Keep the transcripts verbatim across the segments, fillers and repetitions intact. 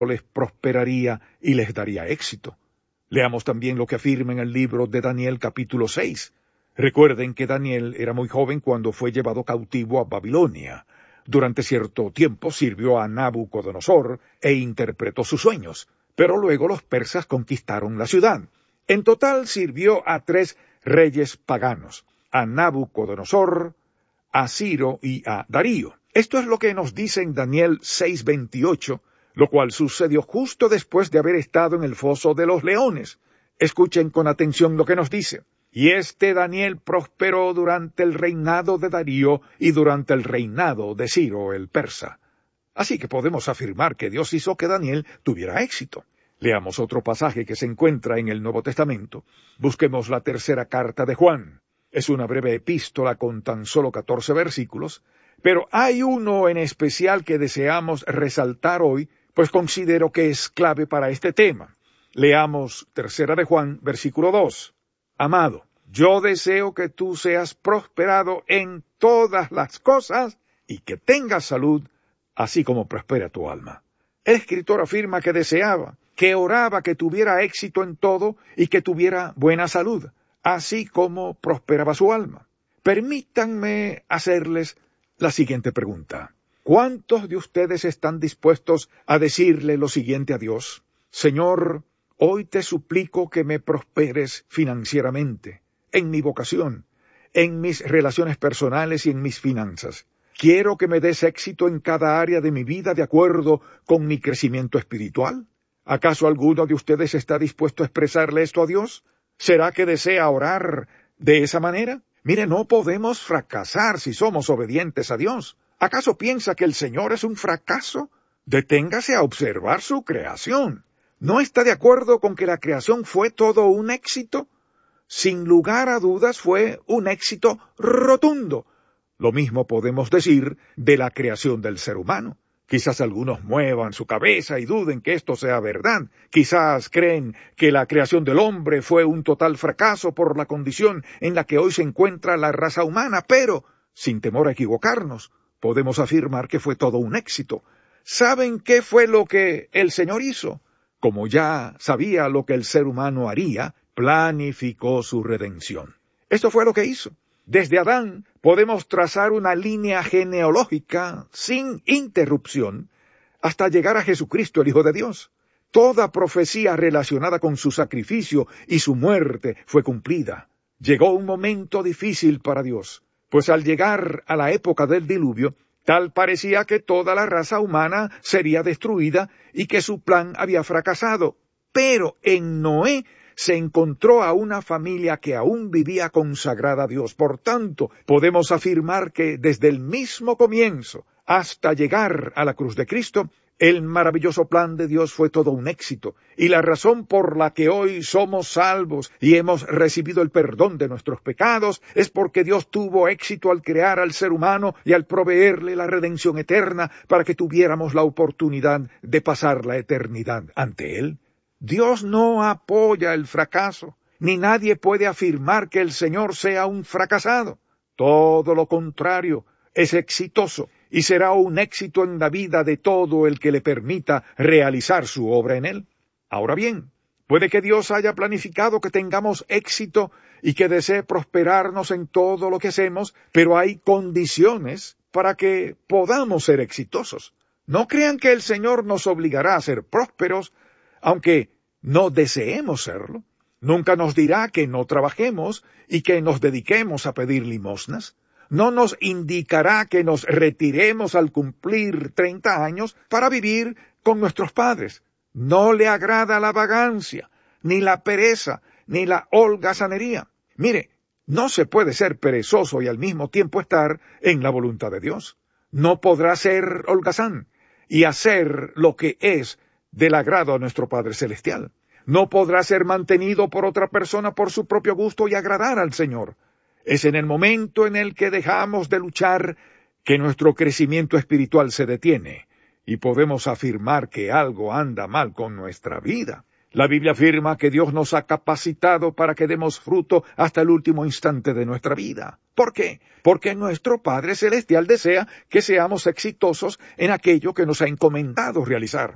les prosperaría y les daría éxito. Leamos también lo que afirma en el libro de Daniel capítulo seis. Recuerden que Daniel era muy joven cuando fue llevado cautivo a Babilonia. Durante cierto tiempo sirvió a Nabucodonosor e interpretó sus sueños, pero luego los persas conquistaron la ciudad. En total sirvió a tres reyes paganos, a Nabucodonosor, a Ciro y a Darío. Esto es lo que nos dice en Daniel seis veintiocho, lo cual sucedió justo después de haber estado en el foso de los leones. Escuchen con atención lo que nos dice. Y este Daniel prosperó durante el reinado de Darío y durante el reinado de Ciro el persa. Así que podemos afirmar que Dios hizo que Daniel tuviera éxito. Leamos otro pasaje que se encuentra en el Nuevo Testamento. Busquemos la tercera carta de Juan. Es una breve epístola con tan solo catorce versículos, pero hay uno en especial que deseamos resaltar hoy, pues considero que es clave para este tema. Leamos tercera de Juan, versículo dos. Amado, yo deseo que tú seas prosperado en todas las cosas y que tengas salud, así como prospera tu alma. El escritor afirma que deseaba, que oraba que tuviera éxito en todo y que tuviera buena salud, así como prosperaba su alma. Permítanme hacerles la siguiente pregunta. ¿Cuántos de ustedes están dispuestos a decirle lo siguiente a Dios? Señor, hoy te suplico que me prosperes financieramente, en mi vocación, en mis relaciones personales y en mis finanzas. Quiero que me des éxito en cada área de mi vida de acuerdo con mi crecimiento espiritual. ¿Acaso alguno de ustedes está dispuesto a expresarle esto a Dios? ¿Será que desea orar de esa manera? Mire, no podemos fracasar si somos obedientes a Dios. ¿Acaso piensa que el Señor es un fracaso? Deténgase a observar su creación. ¿No está de acuerdo con que la creación fue todo un éxito? Sin lugar a dudas fue un éxito rotundo. Lo mismo podemos decir de la creación del ser humano. Quizás algunos muevan su cabeza y duden que esto sea verdad. Quizás creen que la creación del hombre fue un total fracaso por la condición en la que hoy se encuentra la raza humana, pero, sin temor a equivocarnos, podemos afirmar que fue todo un éxito. ¿Saben qué fue lo que el Señor hizo? Como ya sabía lo que el ser humano haría, planificó su redención. Esto fue lo que hizo. Desde Adán podemos trazar una línea genealógica sin interrupción hasta llegar a Jesucristo, el Hijo de Dios. Toda profecía relacionada con su sacrificio y su muerte fue cumplida. Llegó un momento difícil para Dios, pues al llegar a la época del diluvio, tal parecía que toda la raza humana sería destruida y que su plan había fracasado. Pero en Noé se encontró a una familia que aún vivía consagrada a Dios. Por tanto, podemos afirmar que desde el mismo comienzo hasta llegar a la cruz de Cristo, el maravilloso plan de Dios fue todo un éxito, y la razón por la que hoy somos salvos y hemos recibido el perdón de nuestros pecados es porque Dios tuvo éxito al crear al ser humano y al proveerle la redención eterna para que tuviéramos la oportunidad de pasar la eternidad ante Él. Dios no apoya el fracaso, ni nadie puede afirmar que el Señor sea un fracasado. Todo lo contrario, es exitoso y será un éxito en la vida de todo el que le permita realizar su obra en él. Ahora bien, puede que Dios haya planificado que tengamos éxito y que desee prosperarnos en todo lo que hacemos, pero hay condiciones para que podamos ser exitosos. No crean que el Señor nos obligará a ser prósperos, aunque no deseemos serlo. Nunca nos dirá que no trabajemos y que nos dediquemos a pedir limosnas. No nos indicará que nos retiremos al cumplir treinta años para vivir con nuestros padres. No le agrada la vagancia, ni la pereza, ni la holgazanería. Mire, no se puede ser perezoso y al mismo tiempo estar en la voluntad de Dios. No podrá ser holgazán y hacer lo que es del agrado a nuestro Padre Celestial. No podrá ser mantenido por otra persona por su propio gusto y agradar al Señor. Es en el momento en el que dejamos de luchar que nuestro crecimiento espiritual se detiene y podemos afirmar que algo anda mal con nuestra vida. La Biblia afirma que Dios nos ha capacitado para que demos fruto hasta el último instante de nuestra vida. ¿Por qué? Porque nuestro Padre Celestial desea que seamos exitosos en aquello que nos ha encomendado realizar.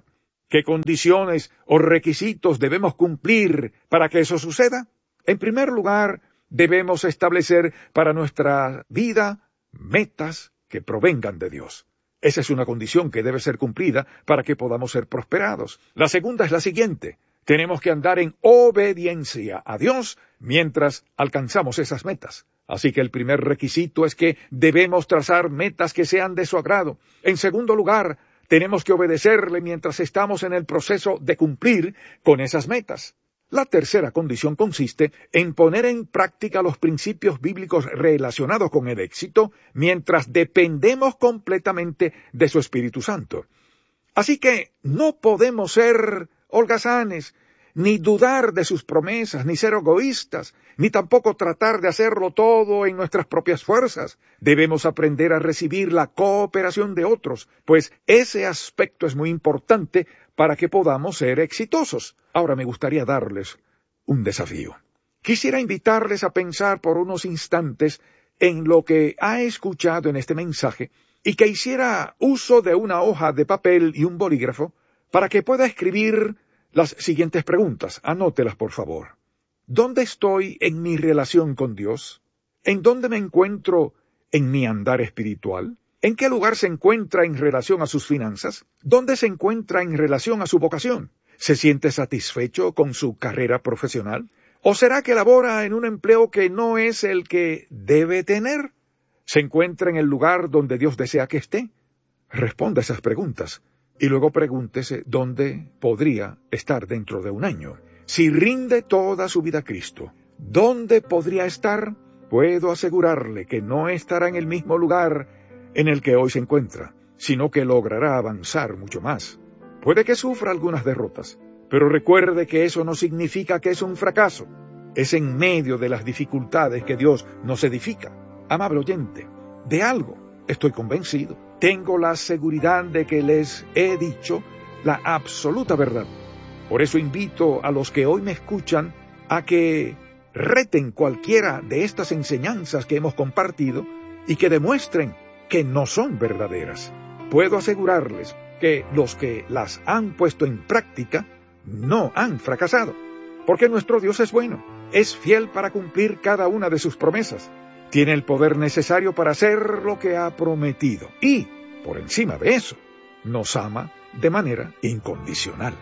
¿Qué condiciones o requisitos debemos cumplir para que eso suceda? En primer lugar, debemos establecer para nuestra vida metas que provengan de Dios. Esa es una condición que debe ser cumplida para que podamos ser prosperados. La segunda es la siguiente. Tenemos que andar en obediencia a Dios mientras alcanzamos esas metas. Así que el primer requisito es que debemos trazar metas que sean de su agrado. En segundo lugar, tenemos que obedecerle mientras estamos en el proceso de cumplir con esas metas. La tercera condición consiste en poner en práctica los principios bíblicos relacionados con el éxito mientras dependemos completamente de su Espíritu Santo. Así que no podemos ser holgazanes, ni dudar de sus promesas, ni ser egoístas, ni tampoco tratar de hacerlo todo en nuestras propias fuerzas. Debemos aprender a recibir la cooperación de otros, pues ese aspecto es muy importante para que podamos ser exitosos. Ahora me gustaría darles un desafío. Quisiera invitarles a pensar por unos instantes en lo que ha escuchado en este mensaje y que hiciera uso de una hoja de papel y un bolígrafo para que pueda escribir las siguientes preguntas. Anótelas, por favor. ¿Dónde estoy en mi relación con Dios? ¿En dónde me encuentro en mi andar espiritual? ¿En qué lugar se encuentra en relación a sus finanzas? ¿Dónde se encuentra en relación a su vocación? ¿Se siente satisfecho con su carrera profesional? ¿O será que labora en un empleo que no es el que debe tener? ¿Se encuentra en el lugar donde Dios desea que esté? Responda esas preguntas. Y luego pregúntese dónde podría estar dentro de un año. Si rinde toda su vida a Cristo, ¿dónde podría estar? Puedo asegurarle que no estará en el mismo lugar en el que hoy se encuentra, sino que logrará avanzar mucho más. Puede que sufra algunas derrotas, pero recuerde que eso no significa que es un fracaso. Es en medio de las dificultades que Dios nos edifica. Amable oyente, de algo estoy convencido. Tengo la seguridad de que les he dicho la absoluta verdad. Por eso invito a los que hoy me escuchan a que reten cualquiera de estas enseñanzas que hemos compartido y que demuestren que no son verdaderas. Puedo asegurarles que los que las han puesto en práctica no han fracasado, porque nuestro Dios es bueno, es fiel para cumplir cada una de sus promesas. Tiene el poder necesario para hacer lo que ha prometido. Y, por encima de eso, nos ama de manera incondicional.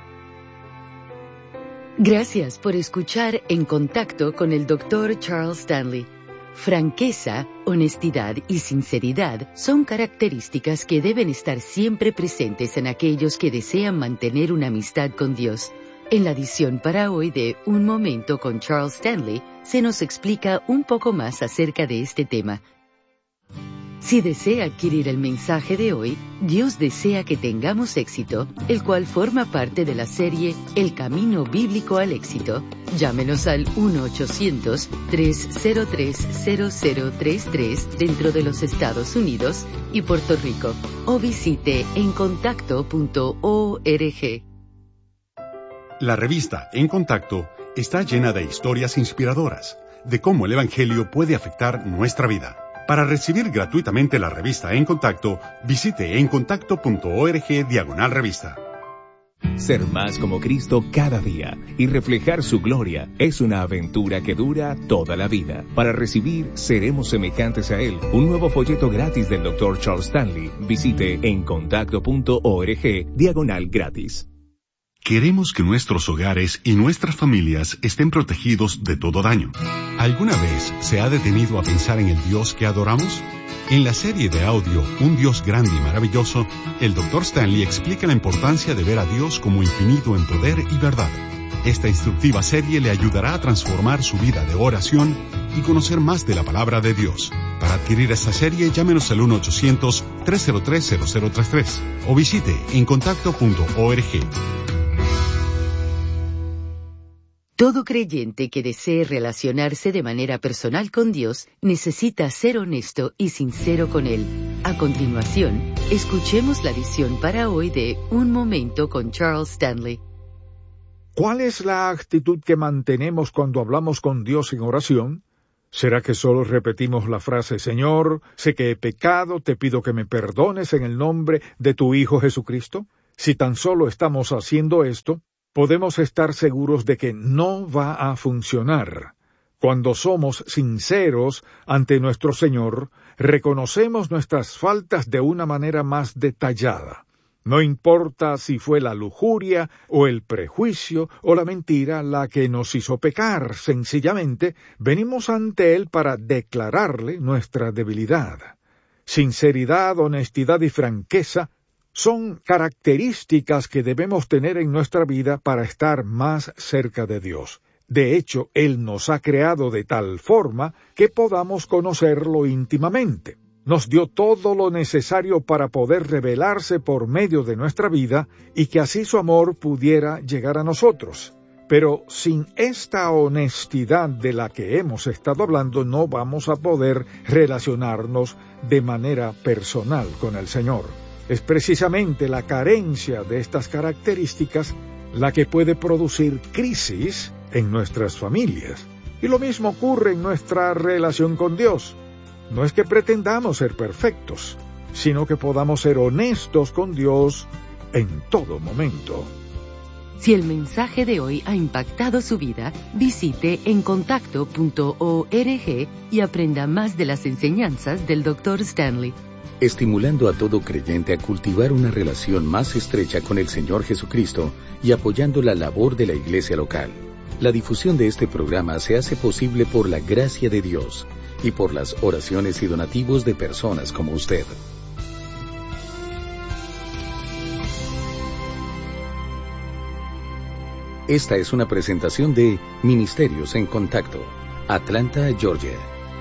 Gracias por escuchar En Contacto con el doctor Charles Stanley. Franqueza, honestidad y sinceridad son características que deben estar siempre presentes en aquellos que desean mantener una amistad con Dios. En la edición para hoy de Un Momento con Charles Stanley, se nos explica un poco más acerca de este tema. Si desea adquirir el mensaje de hoy, Dios desea que tengamos éxito, el cual forma parte de la serie El Camino Bíblico al Éxito. Llámenos al uno ochocientos, tres cero tres, cero cero tres tres dentro de los Estados Unidos y Puerto Rico, o visite en contacto punto org. La revista En Contacto está llena de historias inspiradoras de cómo el Evangelio puede afectar nuestra vida. Para recibir gratuitamente la revista En Contacto, visite en contacto punto org diagonal revista. Ser más como Cristo cada día y reflejar su gloria es una aventura que dura toda la vida. Para recibir Seremos semejantes a Él, un nuevo folleto gratis del doctor Charles Stanley, visite en contacto punto org diagonal gratis. Queremos que nuestros hogares y nuestras familias estén protegidos de todo daño. ¿Alguna vez se ha detenido a pensar en el Dios que adoramos? En la serie de audio Un Dios Grande y Maravilloso, el doctor Stanley explica la importancia de ver a Dios como infinito en poder y verdad. Esta instructiva serie le ayudará a transformar su vida de oración y conocer más de la palabra de Dios. Para adquirir esta serie, llámenos al uno ochocientos, tres cero tres, cero cero tres tres o visite en contacto punto org. Todo creyente que desee relacionarse de manera personal con Dios necesita ser honesto y sincero con Él. A continuación, escuchemos la edición para hoy de Un Momento con Charles Stanley. ¿Cuál es la actitud que mantenemos cuando hablamos con Dios en oración? ¿Será que solo repetimos la frase, Señor, sé que he pecado, te pido que me perdones en el nombre de tu Hijo Jesucristo? Si tan solo estamos haciendo esto, podemos estar seguros de que no va a funcionar. Cuando somos sinceros ante nuestro Señor, reconocemos nuestras faltas de una manera más detallada. No importa si fue la lujuria o el prejuicio o la mentira la que nos hizo pecar, sencillamente venimos ante Él para declararle nuestra debilidad. Sinceridad, honestidad y franqueza son características que debemos tener en nuestra vida para estar más cerca de Dios. De hecho, Él nos ha creado de tal forma que podamos conocerlo íntimamente. Nos dio todo lo necesario para poder revelarse por medio de nuestra vida y que así su amor pudiera llegar a nosotros. Pero sin esta honestidad de la que hemos estado hablando, no vamos a poder relacionarnos de manera personal con el Señor. Es precisamente la carencia de estas características la que puede producir crisis en nuestras familias. Y lo mismo ocurre en nuestra relación con Dios. No es que pretendamos ser perfectos, sino que podamos ser honestos con Dios en todo momento. Si el mensaje de hoy ha impactado su vida, visite encontacto punto org y aprenda más de las enseñanzas del doctor Stanley. Estimulando a todo creyente a cultivar una relación más estrecha con el Señor Jesucristo y apoyando la labor de la iglesia local. La difusión de este programa se hace posible por la gracia de Dios y por las oraciones y donativos de personas como usted. Esta es una presentación de Ministerios en Contacto, Atlanta, Georgia.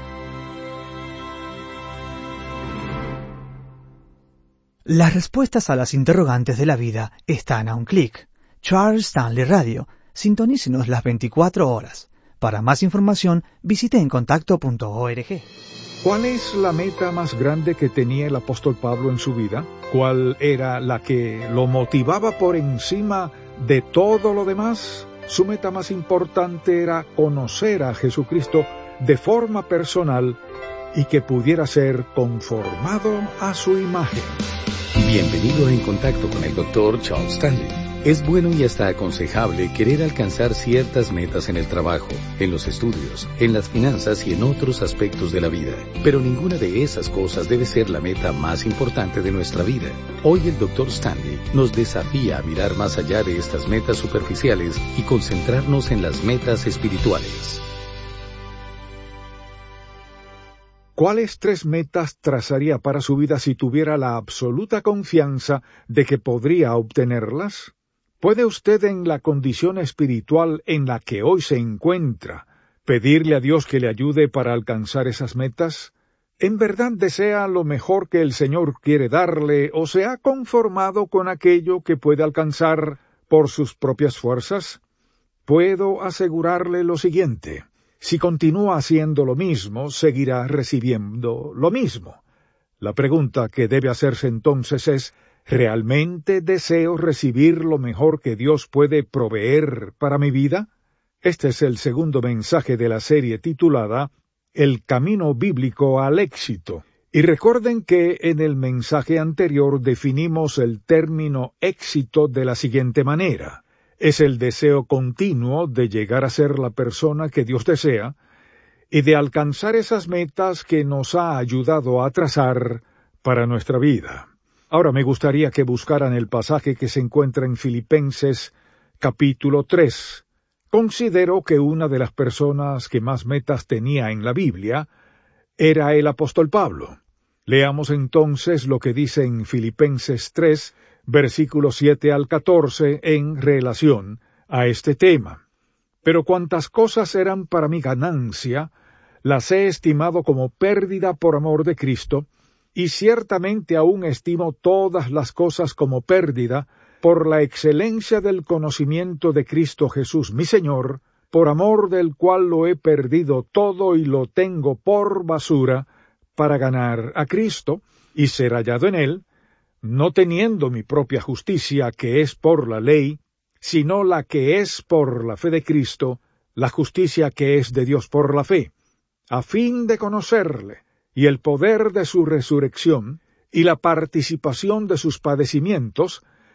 Las respuestas a las interrogantes de la vida están a un clic. Charles Stanley Radio. Sintonícenos las veinticuatro horas. Para más información, visite encontacto punto org. ¿Cuál es la meta más grande que tenía el apóstol Pablo en su vida? ¿Cuál era la que lo motivaba por encima de todo lo demás? Su meta más importante era conocer a Jesucristo de forma personal y que pudiera ser conformado a su imagen. Bienvenido a En Contacto con el doctor Charles Stanley. Es bueno y hasta aconsejable querer alcanzar ciertas metas en el trabajo, en los estudios, en las finanzas y en otros aspectos de la vida. Pero ninguna de esas cosas debe ser la meta más importante de nuestra vida. Hoy el doctor Stanley nos desafía a mirar más allá de estas metas superficiales y concentrarnos en las metas espirituales. ¿Cuáles tres metas trazaría para su vida si tuviera la absoluta confianza de que podría obtenerlas? ¿Puede usted, en la condición espiritual en la que hoy se encuentra, pedirle a Dios que le ayude para alcanzar esas metas? ¿En verdad desea lo mejor que el Señor quiere darle o se ha conformado con aquello que puede alcanzar por sus propias fuerzas? Puedo asegurarle lo siguiente: si continúa haciendo lo mismo, seguirá recibiendo lo mismo. La pregunta que debe hacerse entonces es: ¿realmente deseo recibir lo mejor que Dios puede proveer para mi vida? Este es el segundo mensaje de la serie titulada El camino bíblico al éxito. Y recuerden que en el mensaje anterior definimos el término éxito de la siguiente manera: es el deseo continuo de llegar a ser la persona que Dios desea y de alcanzar esas metas que nos ha ayudado a trazar para nuestra vida. Ahora me gustaría que buscaran el pasaje que se encuentra en Filipenses capítulo tres. Considero que una de las personas que más metas tenía en la Biblia era el apóstol Pablo. Leamos entonces lo que dice en Filipenses tres, versículos siete al catorce, en relación a este tema. Pero cuantas cosas eran para mi ganancia, las he estimado como pérdida por amor de Cristo, y ciertamente aún estimo todas las cosas como pérdida por la excelencia del conocimiento de Cristo Jesús mi Señor, por amor del cual lo he perdido todo y lo tengo por basura, para ganar a Cristo y ser hallado en Él, no teniendo mi propia justicia que es por la ley, sino la que es por la fe de Cristo, la justicia que es de Dios por la fe, a fin de conocerle, y el poder de su resurrección, y la participación de sus padecimientos,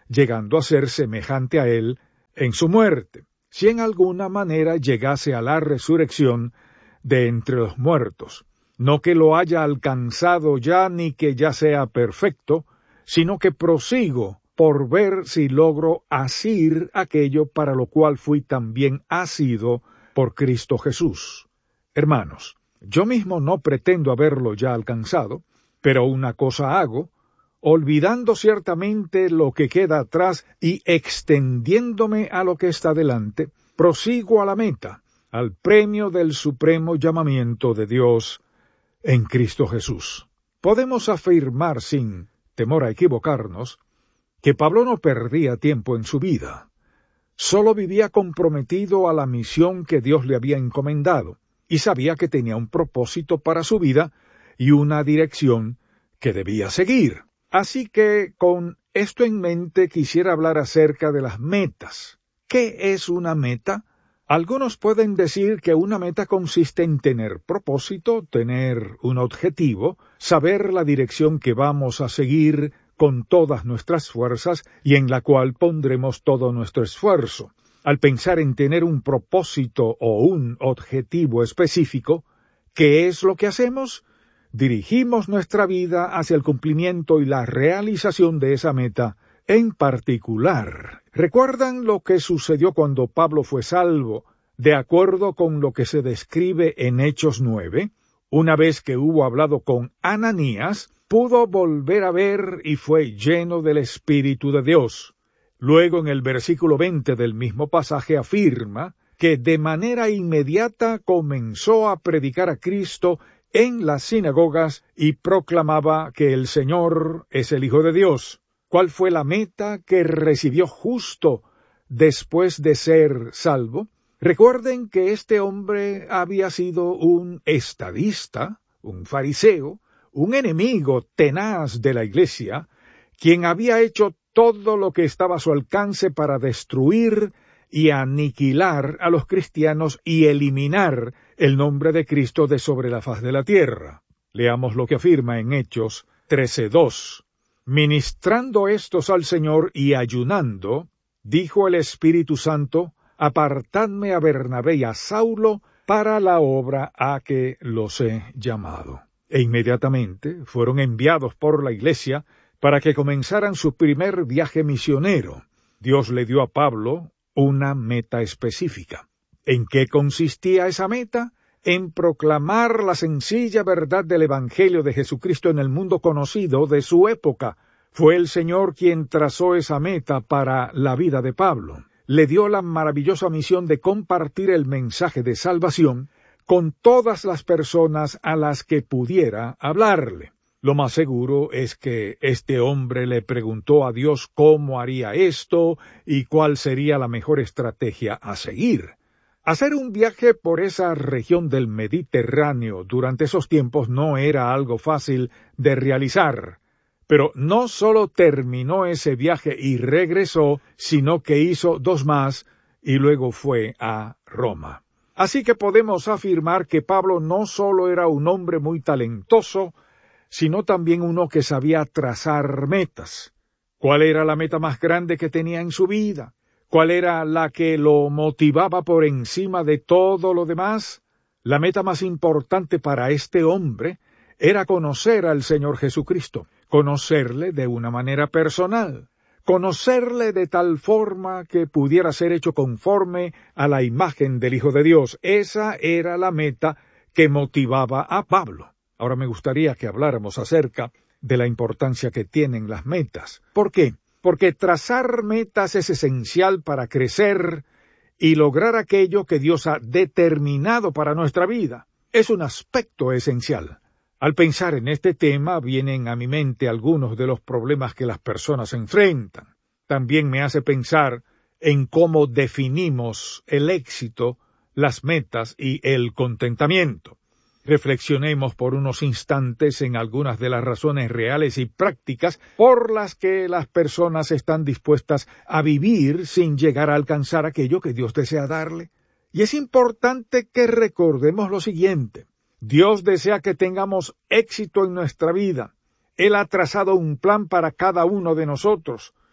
llegando a ser semejante a él en su muerte, si en alguna manera llegase a la resurrección de entre los muertos. No que lo haya alcanzado ya ni que ya sea perfecto, sino que prosigo por ver si logro asir aquello para lo cual fui también asido por Cristo Jesús. Hermanos, yo mismo no pretendo haberlo ya alcanzado, pero una cosa hago, olvidando ciertamente lo que queda atrás y extendiéndome a lo que está delante, prosigo a la meta, al premio del supremo llamamiento de Dios en Cristo Jesús. Podemos afirmar sin temor a equivocarnos que Pablo no perdía tiempo en su vida, solo vivía comprometido a la misión que Dios le había encomendado, y sabía que tenía un propósito para su vida y una dirección que debía seguir. Así que, con esto en mente, quisiera hablar acerca de las metas. ¿Qué es una meta? Algunos pueden decir que una meta consiste en tener propósito, tener un objetivo, saber la dirección que vamos a seguir con todas nuestras fuerzas y en la cual pondremos todo nuestro esfuerzo. Al pensar en tener un propósito o un objetivo específico, ¿qué es lo que hacemos? Dirigimos nuestra vida hacia el cumplimiento y la realización de esa meta en particular. ¿Recuerdan lo que sucedió cuando Pablo fue salvo, de acuerdo con lo que se describe en Hechos nueve? Una vez que hubo hablado con Ananías, pudo volver a ver y fue lleno del Espíritu de Dios. Luego, en el versículo veinte del mismo pasaje, afirma que de manera inmediata comenzó a predicar a Cristo en las sinagogas y proclamaba que el Señor es el Hijo de Dios. ¿Cuál fue la meta que recibió justo después de ser salvo? Recuerden que este hombre había sido un estadista, un fariseo, un enemigo tenaz de la Iglesia, quien había hecho todo lo que estaba a su alcance para destruir y aniquilar a los cristianos y eliminar el nombre de Cristo de sobre la faz de la tierra. Leamos lo que afirma en Hechos trece dos. Ministrando estos al Señor y ayunando, dijo el Espíritu Santo, apartadme a Bernabé y a Saulo para la obra a que los he llamado. E inmediatamente fueron enviados por la Iglesia para que comenzaran su primer viaje misionero. Dios le dio a Pablo una meta específica. ¿En qué consistía esa meta? En proclamar la sencilla verdad del Evangelio de Jesucristo en el mundo conocido de su época. Fue el Señor quien trazó esa meta para la vida de Pablo. Le dio la maravillosa misión de compartir el mensaje de salvación con todas las personas a las que pudiera hablarle. Lo más seguro es que este hombre le preguntó a Dios cómo haría esto y cuál sería la mejor estrategia a seguir. Hacer un viaje por esa región del Mediterráneo durante esos tiempos no era algo fácil de realizar, pero no solo terminó ese viaje y regresó, sino que hizo dos más y luego fue a Roma. Así que podemos afirmar que Pablo no solo era un hombre muy talentoso, sino también uno que sabía trazar metas. ¿Cuál era la meta más grande que tenía en su vida? ¿Cuál era la que lo motivaba por encima de todo lo demás? La meta más importante para este hombre era conocer al Señor Jesucristo, conocerle de una manera personal, conocerle de tal forma que pudiera ser hecho conforme a la imagen del Hijo de Dios. Esa era la meta que motivaba a Pablo. Ahora me gustaría que habláramos acerca de la importancia que tienen las metas. ¿Por qué? Porque trazar metas es esencial para crecer y lograr aquello que Dios ha determinado para nuestra vida. Es un aspecto esencial. Al pensar en este tema, vienen a mi mente algunos de los problemas que las personas enfrentan. También me hace pensar en cómo definimos el éxito, las metas y el contentamiento. Reflexionemos por unos instantes en algunas de las razones reales y prácticas por las que las personas están dispuestas a vivir sin llegar a alcanzar aquello que Dios desea darle. Y es importante que recordemos lo siguiente. Dios desea que tengamos éxito en nuestra vida. Él ha trazado un plan para cada uno de nosotros.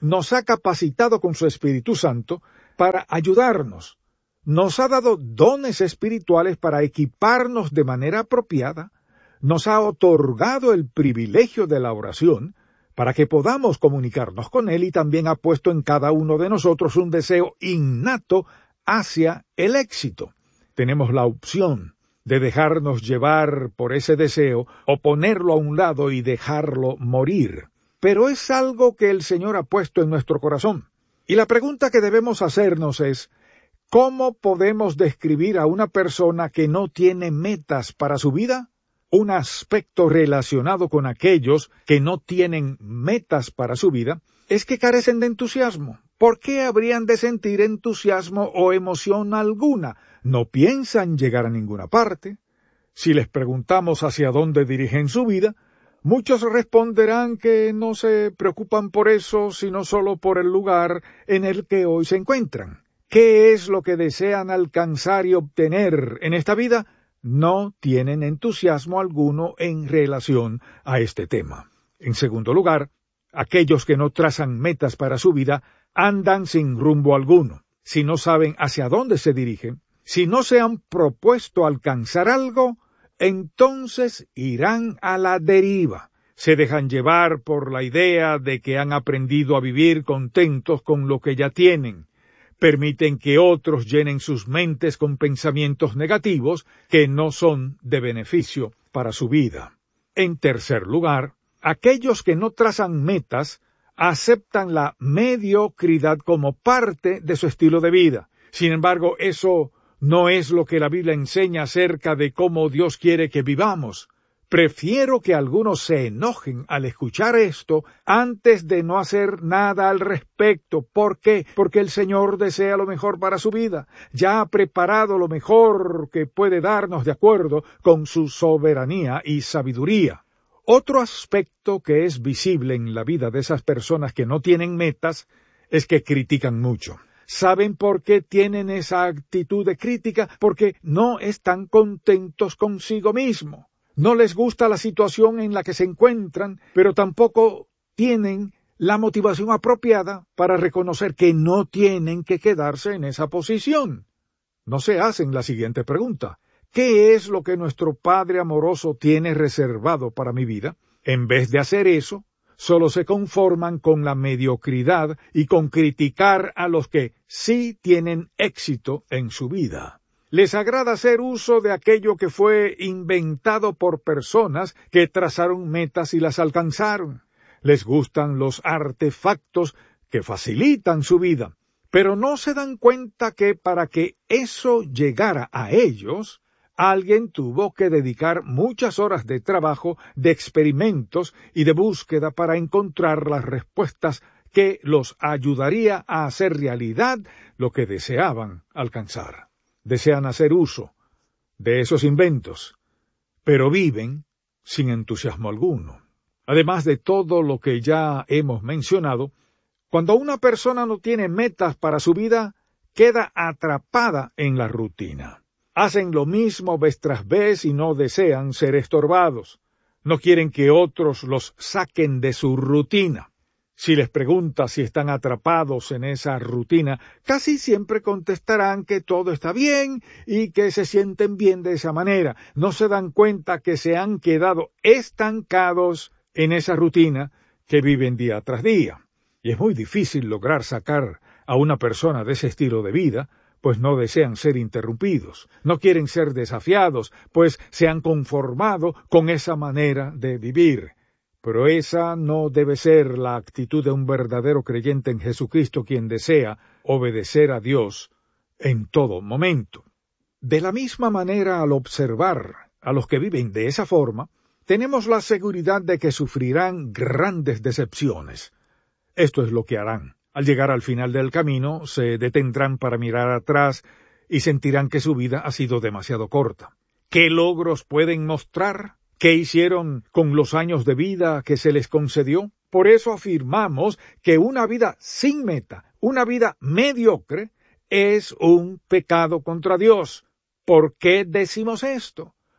nos ha capacitado con su Espíritu Santo para ayudarnos. Nos ha dado dones espirituales para equiparnos de manera apropiada. Nos ha otorgado el privilegio de la oración para que podamos comunicarnos con Él, y también ha puesto en cada uno de nosotros un deseo innato hacia el éxito. Tenemos la opción de dejarnos llevar por ese deseo o ponerlo a un lado y dejarlo morir. Pero es algo que el Señor ha puesto en nuestro corazón. Y la pregunta que debemos hacernos es, ¿cómo podemos describir a una persona que no tiene metas para su vida? Un aspecto relacionado con aquellos que no tienen metas para su vida es que carecen de entusiasmo. ¿Por qué habrían de sentir entusiasmo o emoción alguna? No piensan llegar a ninguna parte. Si les preguntamos hacia dónde dirigen su vida, muchos responderán que no se preocupan por eso, sino solo por el lugar en el que hoy se encuentran. ¿Qué es lo que desean alcanzar y obtener en esta vida? No tienen entusiasmo alguno en relación a este tema. En segundo lugar, aquellos que no trazan metas para su vida andan sin rumbo alguno. Si no saben hacia dónde se dirigen, si no se han propuesto alcanzar algo, entonces irán a la deriva. Se dejan llevar por la idea de que han aprendido a vivir contentos con lo que ya tienen. Permiten que otros llenen sus mentes con pensamientos negativos que no son de beneficio para su vida. En tercer lugar, aquellos que no trazan metas aceptan la mediocridad como parte de su estilo de vida. Sin embargo, eso no es lo que la Biblia enseña acerca de cómo Dios quiere que vivamos. Prefiero que algunos se enojen al escuchar esto antes de no hacer nada al respecto. ¿Por qué? Porque el Señor desea lo mejor para su vida. Ya ha preparado lo mejor que puede darnos de acuerdo con su soberanía y sabiduría. Otro aspecto que es visible en la vida de esas personas que no tienen metas es que critican mucho. ¿Saben por qué tienen esa actitud de crítica? Porque no están contentos consigo mismos. No les gusta la situación en la que se encuentran, pero tampoco tienen la motivación apropiada para reconocer que no tienen que quedarse en esa posición. No se hacen la siguiente pregunta: ¿qué es lo que nuestro Padre amoroso tiene reservado para mi vida? En vez de hacer eso, solo se conforman con la mediocridad y con criticar a los que sí tienen éxito en su vida. Les agrada hacer uso de aquello que fue inventado por personas que trazaron metas y las alcanzaron. Les gustan los artefactos que facilitan su vida, pero no se dan cuenta que para que eso llegara a ellos, alguien tuvo que dedicar muchas horas de trabajo, de experimentos y de búsqueda para encontrar las respuestas que los ayudaría a hacer realidad lo que deseaban alcanzar. Desean hacer uso de esos inventos, pero viven sin entusiasmo alguno. Además de todo lo que ya hemos mencionado, cuando una persona no tiene metas para su vida, queda atrapada en la rutina. Hacen lo mismo vez tras vez y no desean ser estorbados. No quieren que otros los saquen de su rutina. Si les preguntas si están atrapados en esa rutina, casi siempre contestarán que todo está bien y que se sienten bien de esa manera. No se dan cuenta que se han quedado estancados en esa rutina que viven día tras día. Y es muy difícil lograr sacar a una persona de ese estilo de vida, pues no desean ser interrumpidos. No quieren ser desafiados, pues se han conformado con esa manera de vivir. Pero esa no debe ser la actitud de un verdadero creyente en Jesucristo, quien desea obedecer a Dios en todo momento. De la misma manera, al observar a los que viven de esa forma, tenemos la seguridad de que sufrirán grandes decepciones. Esto es lo que harán. Al llegar al final del camino, se detendrán para mirar atrás y sentirán que su vida ha sido demasiado corta. ¿Qué logros pueden mostrar? ¿Qué hicieron con los años de vida que se les concedió? Por eso afirmamos que una vida sin meta, una vida mediocre, es un pecado contra Dios. ¿Por qué decimos esto?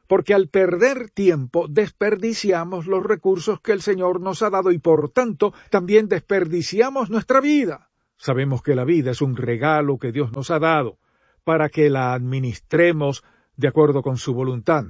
porque al perder tiempo desperdiciamos los recursos que el Señor nos ha dado y por tanto también desperdiciamos nuestra vida. Sabemos que la vida es un regalo que Dios nos ha dado para que la administremos de acuerdo con su voluntad.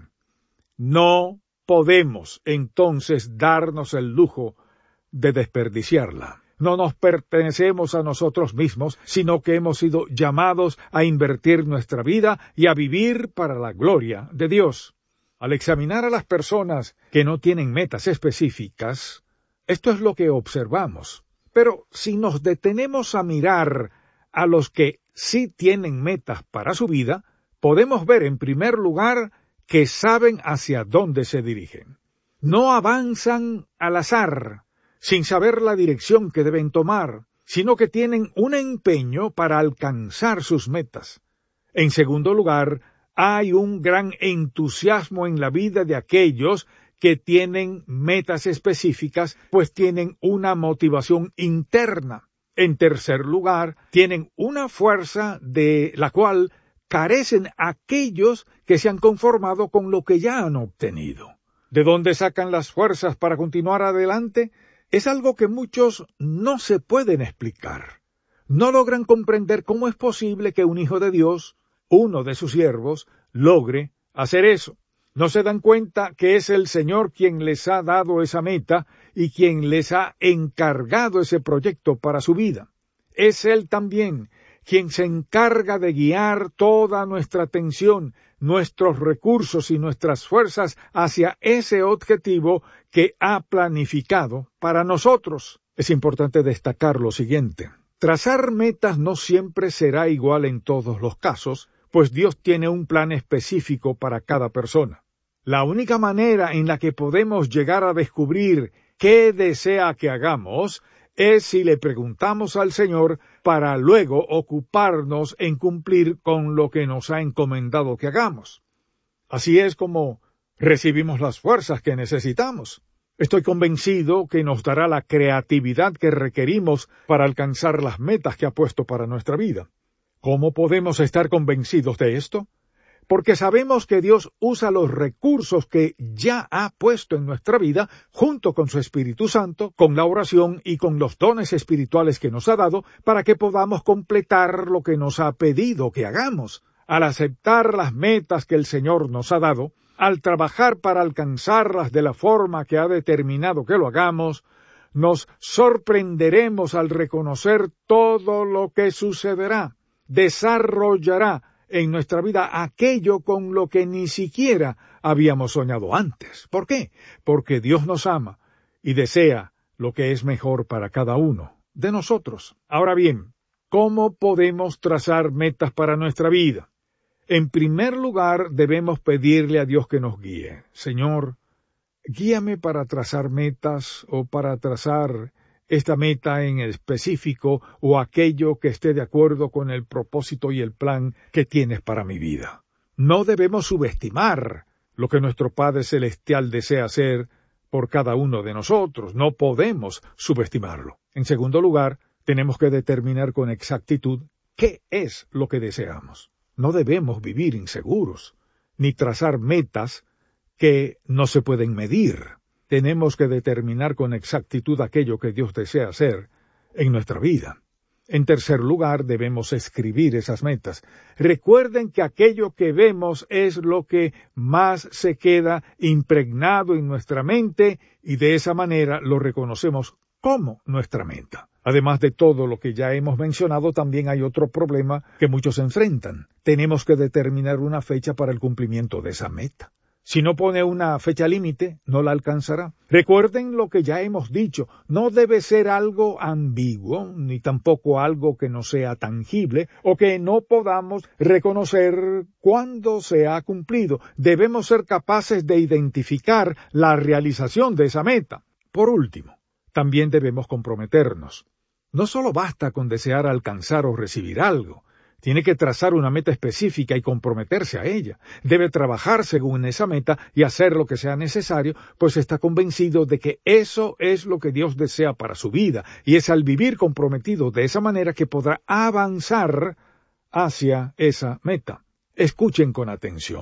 No podemos entonces darnos el lujo de desperdiciarla. No nos pertenecemos a nosotros mismos, sino que hemos sido llamados a invertir nuestra vida y a vivir para la gloria de Dios. Al examinar a las personas que no tienen metas específicas, esto es lo que observamos. Pero si nos detenemos a mirar a los que sí tienen metas para su vida, podemos ver en primer lugar que saben hacia dónde se dirigen. No avanzan al azar, sin saber la dirección que deben tomar, sino que tienen un empeño para alcanzar sus metas. En segundo lugar, hay un gran entusiasmo en la vida de aquellos que tienen metas específicas, pues tienen una motivación interna. En tercer lugar, tienen una fuerza de la cual carecen aquellos que se han conformado con lo que ya han obtenido. ¿De dónde sacan las fuerzas para continuar adelante? Es algo que muchos no se pueden explicar. No logran comprender cómo es posible que un hijo de Dios, uno de sus siervos, logre hacer eso. No se dan cuenta que es el Señor quien les ha dado esa meta y quien les ha encargado ese proyecto para su vida. Es Él también quien se encarga de guiar toda nuestra atención, nuestros recursos y nuestras fuerzas hacia ese objetivo que ha planificado para nosotros. Es importante destacar lo siguiente. Trazar metas no siempre será igual en todos los casos, pues Dios tiene un plan específico para cada persona. La única manera en la que podemos llegar a descubrir qué desea que hagamos es si le preguntamos al Señor para luego ocuparnos en cumplir con lo que nos ha encomendado que hagamos. Así es como recibimos las fuerzas que necesitamos. Estoy convencido que nos dará la creatividad que requerimos para alcanzar las metas que ha puesto para nuestra vida. ¿Cómo podemos estar convencidos de esto? Porque sabemos que Dios usa los recursos que ya ha puesto en nuestra vida, junto con su Espíritu Santo, con la oración y con los dones espirituales que nos ha dado, para que podamos completar lo que nos ha pedido que hagamos. Al aceptar las metas que el Señor nos ha dado, al trabajar para alcanzarlas de la forma que ha determinado que lo hagamos, nos sorprenderemos al reconocer todo lo que sucederá, desarrollará en nuestra vida aquello con lo que ni siquiera habíamos soñado antes. ¿Por qué? Porque Dios nos ama y desea lo que es mejor para cada uno de nosotros. Ahora bien, ¿cómo podemos trazar metas para nuestra vida? En primer lugar, debemos pedirle a Dios que nos guíe. Señor, guíame para trazar metas o para trazar esta meta en específico o aquello que esté de acuerdo con el propósito y el plan que tienes para mi vida. No debemos subestimar lo que nuestro Padre Celestial desea hacer por cada uno de nosotros. No podemos subestimarlo. En segundo lugar, tenemos que determinar con exactitud qué es lo que deseamos. No debemos vivir inseguros, ni trazar metas que no se pueden medir. Tenemos que determinar con exactitud aquello que Dios desea hacer en nuestra vida. En tercer lugar, debemos escribir esas metas. Recuerden que aquello que vemos es lo que más se queda impregnado en nuestra mente y de esa manera lo reconocemos como nuestra meta. Además de todo lo que ya hemos mencionado, también hay otro problema que muchos enfrentan. Tenemos que determinar una fecha para el cumplimiento de esa meta. Si no pone una fecha límite, no la alcanzará. Recuerden lo que ya hemos dicho, no debe ser algo ambiguo, ni tampoco algo que no sea tangible, o que no podamos reconocer cuándo se ha cumplido. Debemos ser capaces de identificar la realización de esa meta. Por último, también debemos comprometernos. No solo basta con desear alcanzar o recibir algo. Tiene que trazar una meta específica y comprometerse a ella. Debe trabajar según esa meta y hacer lo que sea necesario, pues está convencido de que eso es lo que Dios desea para su vida, y es al vivir comprometido de esa manera que podrá avanzar hacia esa meta. Escuchen con atención.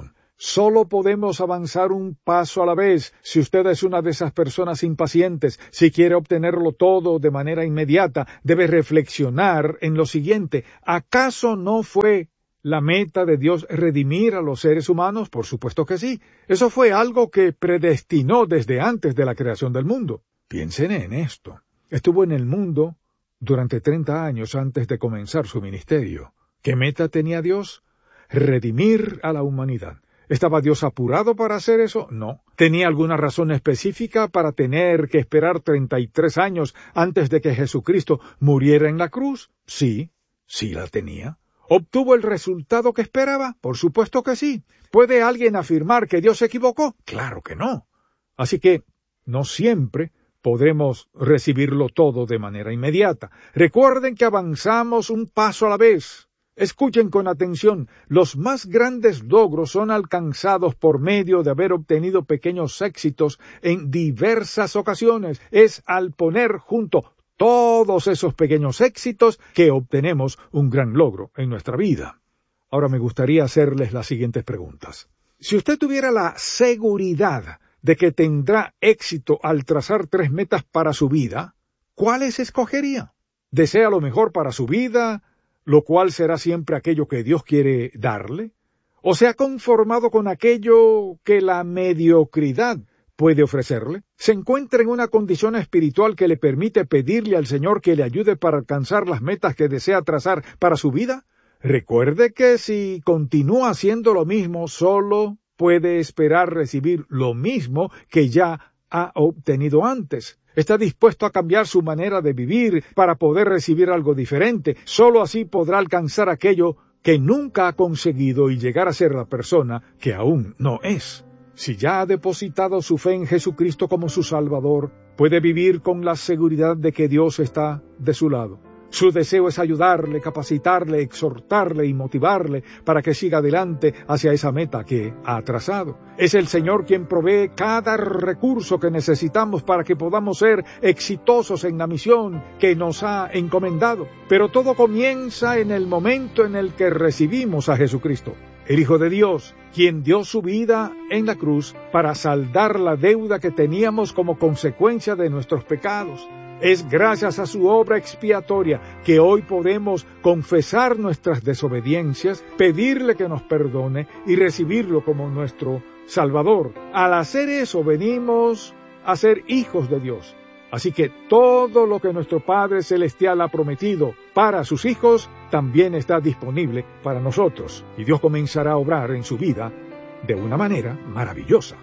Solo podemos avanzar un paso a la vez. Si usted es una de esas personas impacientes, si quiere obtenerlo todo de manera inmediata, debe reflexionar en lo siguiente. ¿Acaso no fue la meta de Dios redimir a los seres humanos? Por supuesto que sí. Eso fue algo que predestinó desde antes de la creación del mundo. Piensen en esto. Estuvo en el mundo durante treinta años antes de comenzar su ministerio. ¿Qué meta tenía Dios? Redimir a la humanidad. ¿Estaba Dios apurado para hacer eso? No. ¿Tenía alguna razón específica para tener que esperar treinta y tres años antes de que Jesucristo muriera en la cruz? Sí, sí la tenía. ¿Obtuvo el resultado que esperaba? Por supuesto que sí. ¿Puede alguien afirmar que Dios se equivocó? Claro que no. Así que no siempre podremos recibirlo todo de manera inmediata. Recuerden que avanzamos un paso a la vez. Escuchen con atención, los más grandes logros son alcanzados por medio de haber obtenido pequeños éxitos en diversas ocasiones. Es al poner junto todos esos pequeños éxitos que obtenemos un gran logro en nuestra vida. Ahora me gustaría hacerles las siguientes preguntas. Si usted tuviera la seguridad de que tendrá éxito al trazar tres metas para su vida, ¿cuáles escogería? ¿Desea lo mejor para su vida, lo cual será siempre aquello que Dios quiere darle? ¿O se ha conformado con aquello que la mediocridad puede ofrecerle? ¿Se encuentra en una condición espiritual que le permite pedirle al Señor que le ayude para alcanzar las metas que desea trazar para su vida? Recuerde que si continúa haciendo lo mismo, solo puede esperar recibir lo mismo que ya ha obtenido antes. Está dispuesto a cambiar su manera de vivir para poder recibir algo diferente. Solo así podrá alcanzar aquello que nunca ha conseguido y llegar a ser la persona que aún no es. Si ya ha depositado su fe en Jesucristo como su Salvador, puede vivir con la seguridad de que Dios está de su lado. Su deseo es ayudarle, capacitarle, exhortarle y motivarle para que siga adelante hacia esa meta que ha trazado. Es el Señor quien provee cada recurso que necesitamos para que podamos ser exitosos en la misión que nos ha encomendado. Pero todo comienza en el momento en el que recibimos a Jesucristo, el Hijo de Dios, quien dio su vida en la cruz para saldar la deuda que teníamos como consecuencia de nuestros pecados. Es gracias a su obra expiatoria que hoy podemos confesar nuestras desobediencias, pedirle que nos perdone y recibirlo como nuestro Salvador. Al hacer eso venimos a ser hijos de Dios. Así que todo lo que nuestro Padre Celestial ha prometido para sus hijos también está disponible para nosotros. Y Dios comenzará a obrar en su vida de una manera maravillosa.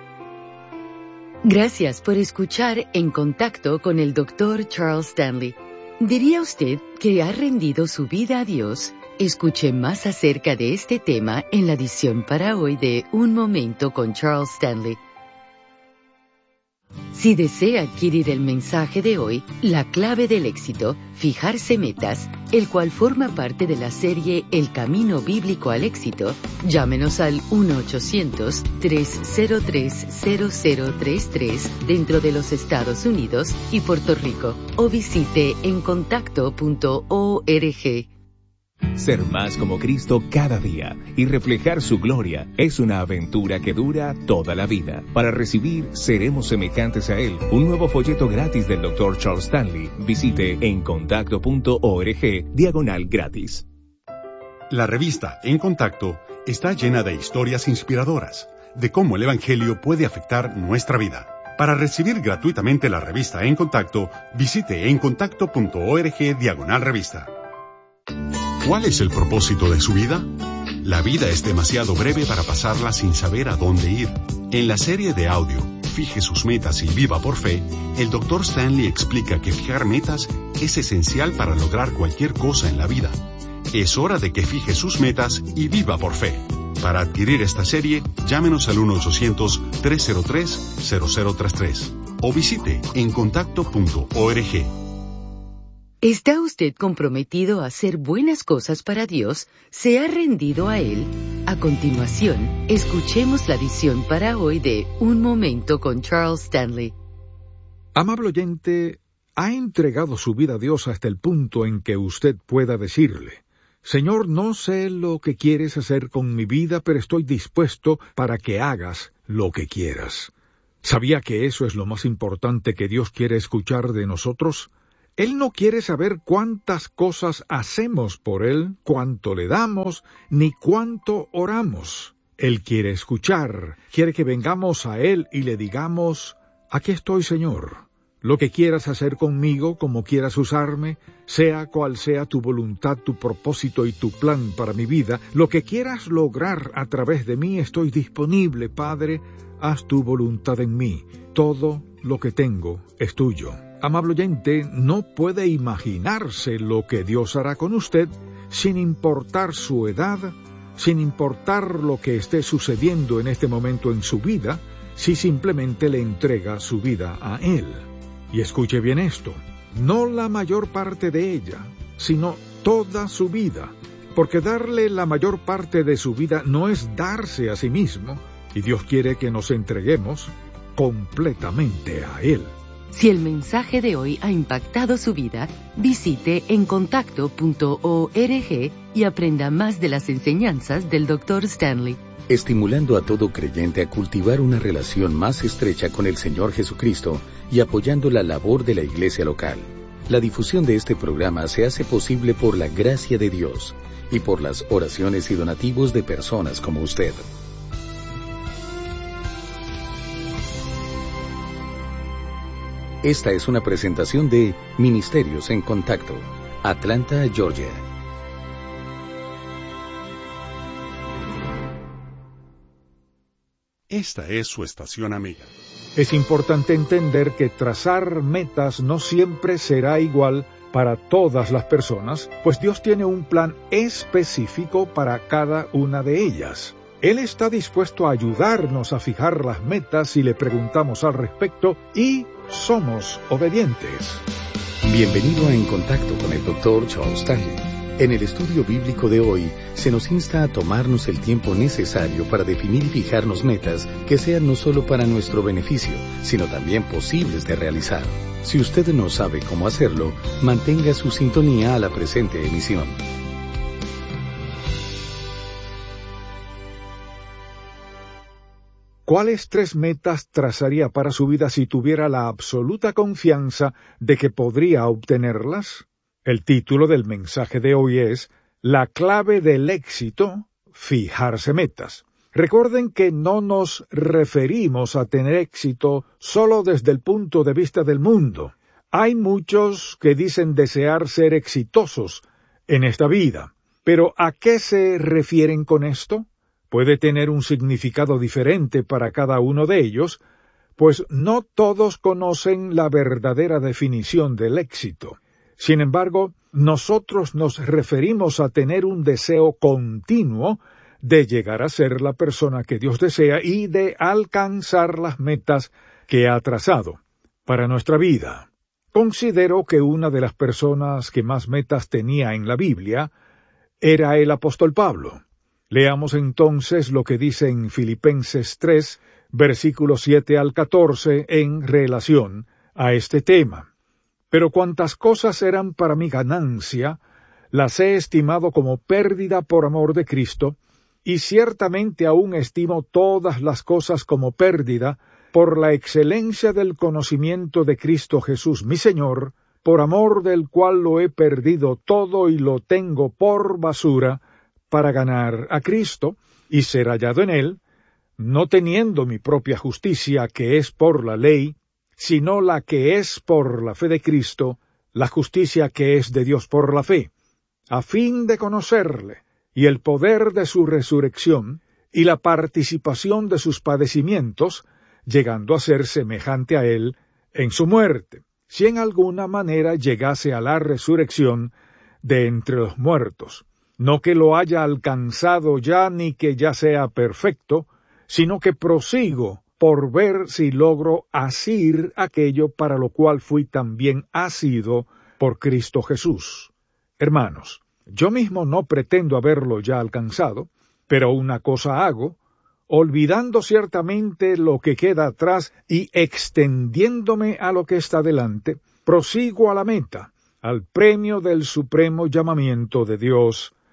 Gracias por escuchar En Contacto con el doctor Charles Stanley. ¿Diría usted que ha rendido su vida a Dios? Escuche más acerca de este tema en la edición para hoy de Un Momento con Charles Stanley. Si desea adquirir el mensaje de hoy, La clave del éxito, fijarse metas, el cual forma parte de la serie El camino bíblico al éxito, llámenos al uno ochocientos, tres cero tres, cero cero tres tres dentro de los Estados Unidos y Puerto Rico o visite en contacto punto org. Ser más como Cristo cada día y reflejar su gloria es una aventura que dura toda la vida. Para recibir Seremos semejantes a Él, un nuevo folleto gratis del doctor Charles Stanley, visite en contacto punto org diagonal gratis. La revista En Contacto está llena de historias inspiradoras de cómo el Evangelio puede afectar nuestra vida. Para recibir gratuitamente la revista En Contacto, visite en contacto punto org diagonal revista. ¿Cuál es el propósito de su vida? La vida es demasiado breve para pasarla sin saber a dónde ir. En la serie de audio, Fije sus metas y viva por fe, el doctor Stanley explica que fijar metas es esencial para lograr cualquier cosa en la vida. Es hora de que fije sus metas y viva por fe. Para adquirir esta serie, llámenos al uno ochocientos, tres cero tres, cero cero tres tres o visite en contacto punto org. ¿Está usted comprometido a hacer buenas cosas para Dios? ¿Se ha rendido a Él? A continuación, escuchemos la edición para hoy de Un Momento con Charles Stanley. Amable oyente, ¿ha entregado su vida a Dios hasta el punto en que usted pueda decirle: Señor, no sé lo que quieres hacer con mi vida, pero estoy dispuesto para que hagas lo que quieras. ¿Sabía que eso es lo más importante que Dios quiere escuchar de nosotros? Él no quiere saber cuántas cosas hacemos por Él, cuánto le damos, ni cuánto oramos. Él quiere escuchar, quiere que vengamos a Él y le digamos, aquí estoy, Señor. Lo que quieras hacer conmigo, como quieras usarme, sea cual sea tu voluntad, tu propósito y tu plan para mi vida, lo que quieras lograr a través de mí, estoy disponible, Padre, haz tu voluntad en mí. Todo lo que tengo es tuyo. Amable oyente, no puede imaginarse lo que Dios hará con usted sin importar su edad, sin importar lo que esté sucediendo en este momento en su vida, si simplemente le entrega su vida a Él. Y escuche bien esto, no la mayor parte de ella, sino toda su vida, porque darle la mayor parte de su vida no es darse a sí mismo, y Dios quiere que nos entreguemos completamente a Él. Si el mensaje de hoy ha impactado su vida, visite encontacto punto org y aprenda más de las enseñanzas del doctor Stanley. Estimulando a todo creyente a cultivar una relación más estrecha con el Señor Jesucristo y apoyando la labor de la iglesia local. La difusión de este programa se hace posible por la gracia de Dios y por las oraciones y donativos de personas como usted. Esta es una presentación de Ministerios en Contacto, Atlanta, Georgia. Esta es su estación amiga. Es importante entender que trazar metas no siempre será igual para todas las personas, pues Dios tiene un plan específico para cada una de ellas. Él está dispuesto a ayudarnos a fijar las metas si le preguntamos al respecto y somos obedientes. Bienvenido a En Contacto con el doctor Charles Stanley. En el estudio bíblico de hoy, se nos insta a tomarnos el tiempo necesario para definir y fijarnos metas que sean no solo para nuestro beneficio, sino también posibles de realizar. Si usted no sabe cómo hacerlo, mantenga su sintonía a la presente emisión. ¿Cuáles tres metas trazaría para su vida si tuviera la absoluta confianza de que podría obtenerlas? El título del mensaje de hoy es La clave del éxito, fijarse metas. Recuerden que no nos referimos a tener éxito solo desde el punto de vista del mundo. Hay muchos que dicen desear ser exitosos en esta vida. Pero ¿a qué se refieren con esto? Puede tener un significado diferente para cada uno de ellos, pues no todos conocen la verdadera definición del éxito. Sin embargo, nosotros nos referimos a tener un deseo continuo de llegar a ser la persona que Dios desea y de alcanzar las metas que ha trazado para nuestra vida. Considero que una de las personas que más metas tenía en la Biblia era el apóstol Pablo. Leamos entonces lo que dice en Filipenses tres, versículos siete al catorce, en relación a este tema. Pero cuantas cosas eran para mi ganancia, las he estimado como pérdida por amor de Cristo, y ciertamente aún estimo todas las cosas como pérdida, por la excelencia del conocimiento de Cristo Jesús mi Señor, por amor del cual lo he perdido todo y lo tengo por basura, para ganar a Cristo, y ser hallado en Él, no teniendo mi propia justicia, que es por la ley, sino la que es por la fe de Cristo, la justicia que es de Dios por la fe, a fin de conocerle, y el poder de su resurrección, y la participación de sus padecimientos, llegando a ser semejante a él en su muerte, si en alguna manera llegase a la resurrección de entre los muertos. No que lo haya alcanzado ya, ni que ya sea perfecto, sino que prosigo por ver si logro asir aquello para lo cual fui también asido por Cristo Jesús. Hermanos, yo mismo no pretendo haberlo ya alcanzado, pero una cosa hago, olvidando ciertamente lo que queda atrás y extendiéndome a lo que está delante, prosigo a la meta, al premio del supremo llamamiento de Dios